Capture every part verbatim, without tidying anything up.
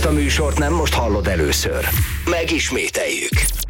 Ezt a műsort nem most hallod először. Megismételjük.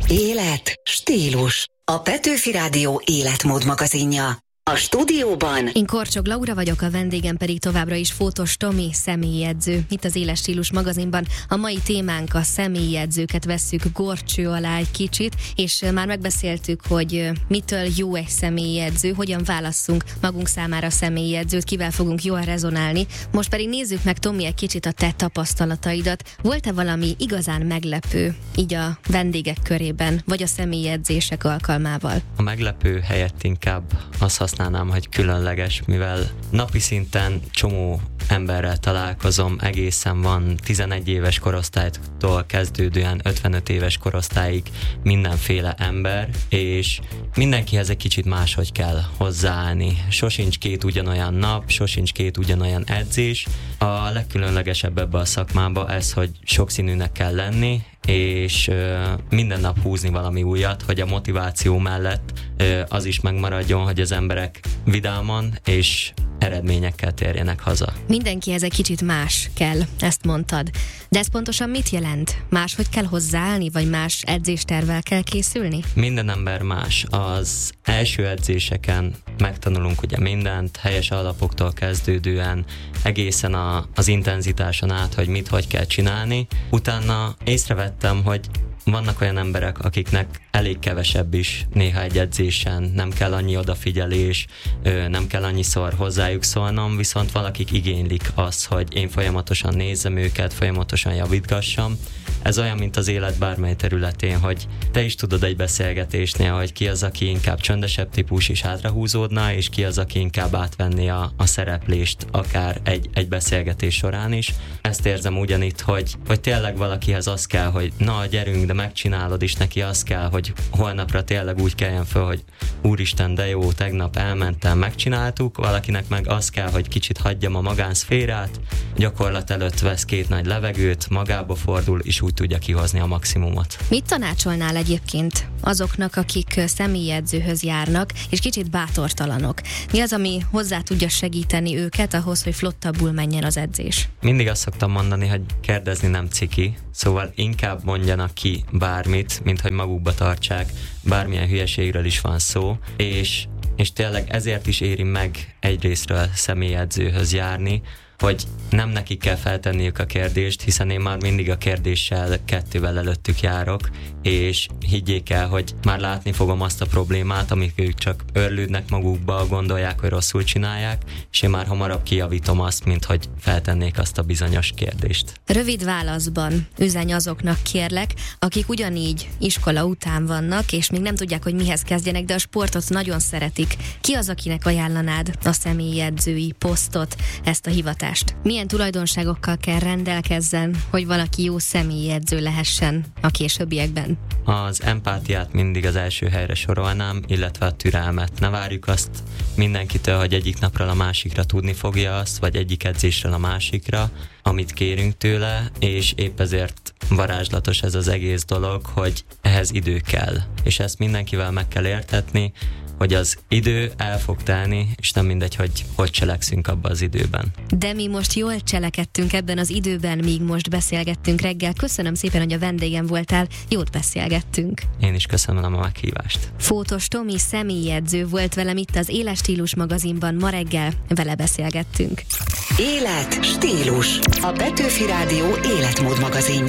Élet, stílus. A Petőfi Rádió életmód magazinja. A stúdióban én Korcsog Laura vagyok, a vendégem pedig továbbra is Fótos Tomi, személyi edző. Itt az Éles Stílus magazinban a mai témánk, a személyi edzőket vesszük górcső alá egy kicsit, és már megbeszéltük, hogy mitől jó egy személyi edző, hogyan válasszunk magunk számára személyi edzőt, kivel fogunk jól rezonálni. Most pedig nézzük meg, Tomi, egy kicsit a te tapasztalataidat. Volt-e valami igazán meglepő így a vendégek körében, vagy a személyi edzések alkalmával? A meglepő helyett inkább azt használnám, hogy különleges, mivel napi szinten csomó emberrel találkozom, egészen van tizenegy éves korosztálytól kezdődően ötvenöt éves korosztályig mindenféle ember, és mindenkihez egy kicsit máshogy kell hozzáállni. Sosincs két ugyanolyan nap, sosincs két ugyanolyan edzés. A legkülönlegesebb ebbe a szakmába ez, hogy sokszínűnek kell lenni, és ö, minden nap húzni valami újat, hogy a motiváció mellett ö, az is megmaradjon, hogy az emberek vidáman és eredményekkel térjenek haza. Mindenkihez egy kicsit más kell, ezt mondtad. De ez pontosan mit jelent? Máshogy kell hozzáállni, vagy más edzéstervvel kell készülni? Minden ember más. Az első edzéseken megtanulunk ugye mindent, helyes alapoktól kezdődően, egészen a, az intenzitáson át, hogy mit, hogy kell csinálni. Utána észrevettem, hogy vannak olyan emberek, akiknek elég kevesebb is néha egy edzésen, nem kell annyi odafigyelés, nem kell annyiszor hozzájuk szólnom, viszont valakik igénylik azt, hogy én folyamatosan nézzem őket, folyamatosan javítgassam. Ez olyan, mint az élet bármely területén, hogy te is tudod egy beszélgetésnél, hogy ki az, aki inkább csöndesebb típus is hátrahúzódna, és ki az, aki inkább átvenni a, a szereplést, akár egy, egy beszélgetés során is. Ezt érzem ugyanitt, hogy, hogy tényleg valakihez az kell, hogy na, gyerünk, de megcsinálod, és neki az kell, hogy holnapra tényleg úgy keljen föl, hogy úristen, de jó, tegnap elmentem, megcsináltuk, valakinek meg az kell, hogy kicsit hagyjam a magánszférát, gyakorlat előtt vesz két nagy levegőt, magába fordul, és úgy tudja kihozni a maximumot. Mit tanácsolnál egyébként azoknak, akik személyi edzőhöz járnak, és kicsit bátortalanok? Mi az, ami hozzá tudja segíteni őket ahhoz, hogy flottabbul menjen az edzés? Mindig azt szoktam mondani, hogy kérdezni nem ciki, szóval inkább mondjanak ki bármit, mint hogy magukba tartsák, bármilyen hülyeségről is van szó, és, és tényleg ezért is éri meg egyrésztről személyedzőhöz járni, hogy nem nekik kell feltenniük a kérdést, hiszen én már mindig a kérdéssel kettővel előttük járok, és higgyék el, hogy már látni fogom azt a problémát, amik ők csak örlődnek magukba, gondolják, hogy rosszul csinálják, és én már hamarabb kijavítom azt, mint hogy feltennék azt a bizonyos kérdést. Rövid válaszban üzenj azoknak, kérlek, akik ugyanígy iskola után vannak, és még nem tudják, hogy mihez kezdjenek, de a sportot nagyon szeretik. Ki az, akinek ajánlanád a személyi edzői posztot, ezt a hivatást? Milyen tulajdonságokkal kell rendelkezzen, hogy valaki jó személyi edző lehessen a későbbiekben? Az empátiát mindig az első helyre sorolnám, illetve a türelmet. Ne várjuk azt mindenkitől, hogy egyik napról a másikra tudni fogja azt, vagy egyik edzésről a másikra, amit kérünk tőle, és épp ezért varázslatos ez az egész dolog, hogy ehhez idő kell. És ezt mindenkivel meg kell értetni, hogy az idő el fog telni, és nem mindegy, hogy hogy cselekszünk abban az időben. De mi most jól cselekedtünk ebben az időben, míg most beszélgettünk reggel. Köszönöm szépen, hogy a vendégem voltál, jót beszélgettünk. Én is köszönöm a meghívást. Fótos Tomi személyedző volt velem itt az Éles Stílus magazinban, ma reggel vele beszélgettünk. Élet, stílus. A Petőfi Rádió életmód magazinja.